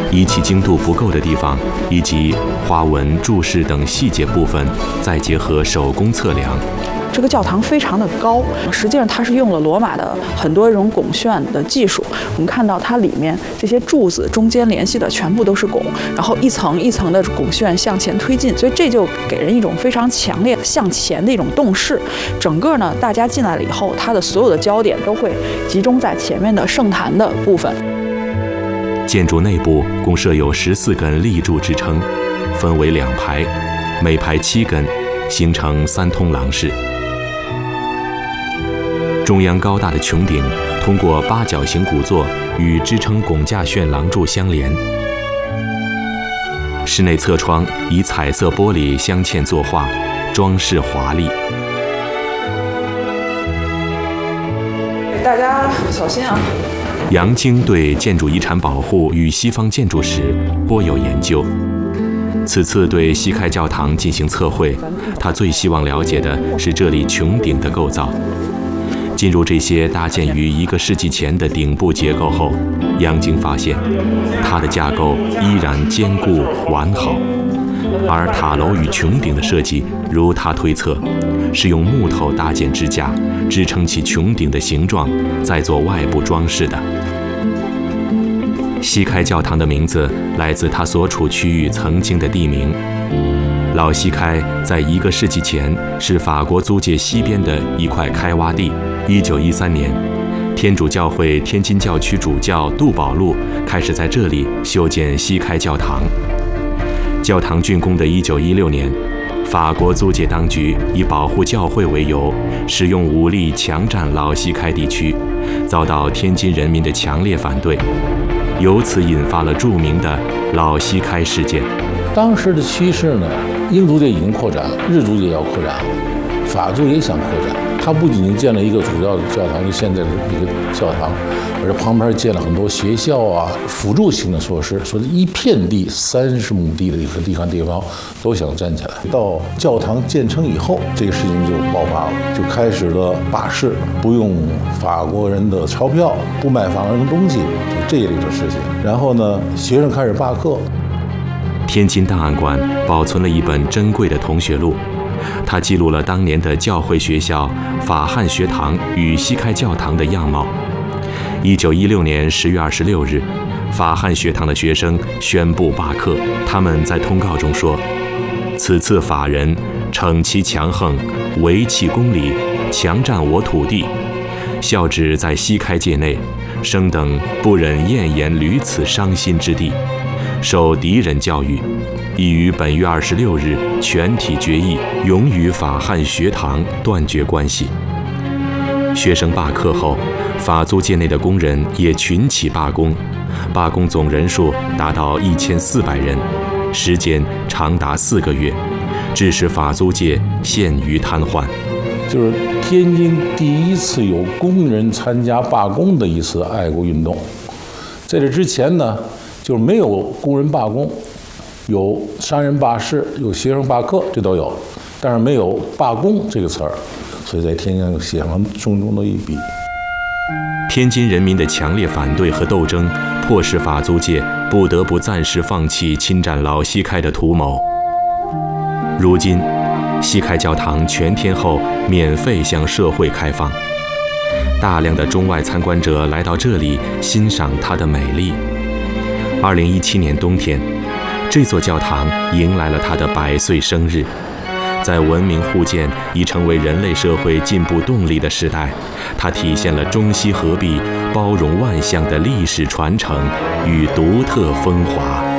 仪器精度不够的地方，以及花纹、柱饰等细节部分，再结合手工测量。 这个教堂非常的高，实际上它是用了罗马的很多这种拱券的技术。我们看到它里面这些柱子中间联系的全部都是拱，然后一层一层的拱券向前推进，所以这就给人一种非常强烈的向前的一种动势。整个呢，大家进来了以后，它的所有的焦点都会集中在前面的圣坛的部分。 建筑内部共设有14根立柱支撑，分为2排，每排7根，形成3通廊式。中央高大的穹顶通过八角形鼓座与支撑拱架旋廊柱相连。室内侧窗以彩色玻璃镶嵌作画，装饰华丽。 大家小心啊！ 杨晶对建筑遗产保护与西方建筑史颇有研究。此次对西开教堂进行测绘，他最希望了解的是这里穹顶的构造。进入这些搭建于1个世纪前的顶部结构后，杨晶发现，它的架构依然坚固完好，而塔楼与穹顶的设计，如他推测，是用木头搭建支架，支撑起穹顶的形状，再做外部装饰的。西开教堂的名字来自它所处区域曾经的地名。老西开在1个世纪前是法国租界西边的一块开挖地。1913年，天主教会天津教区主教杜保禄开始在这里修建西开教堂。教堂竣工的1916年，法国租界当局以保护教会为由，使用武力强占老西开地区，遭到天津人民的强烈反对，由此引发了著名的老西开事件。 当时的趋势呢，英租界已经扩展了，日租界也要扩展了，法租也想扩展。它不仅仅建了一个主要的教堂，就现在的一个教堂，而且旁边建了很多学校啊、辅助性的设施，所以一片地30亩地的一个地方都想站起来。到教堂建成以后，这个事情就爆发了，就开始了罢市，不用法国人的钞票，不买法国人的东西，就这一类的事情。然后呢，学生开始罢课。 天津档案馆保存了一本珍贵的同学录。它记录了当年的教会学校法汉学堂与西开教堂的样貌。1916年10月26日，法汉学堂的学生宣布罢课。他们在通告中说：“此次法人逞其强横，违弃公理，强占我土地，校址在西开界内，生等不忍晏言履此伤心之地，受敌人教育。”已于本月26日全体决议，永与法汉学堂断绝关系。学生罢课后，法租界内的工人也群起罢工，罢工总人数达到1400人，时间长达4个月，致使法租界陷于瘫痪。 就是天津第一次有工人参加罢工的一次爱国运动。在这之前呢，就是没有工人罢工。有商人罢市，有学生罢课，这都有，但是没有罢工这个词儿，所以在天津又写上重重的一笔。 天津人民的强烈反对和斗争，迫使法租界不得不暂时放弃侵占老西开的图谋。如今，西开教堂全天候免费向社会开放，大量的中外参观者来到这里欣赏它的美丽。2017年冬天，这座教堂迎来了它的100岁生日。在文明互鉴已成为人类社会进步动力的时代，它体现了中西合璧、包容万象的历史传承与独特风华。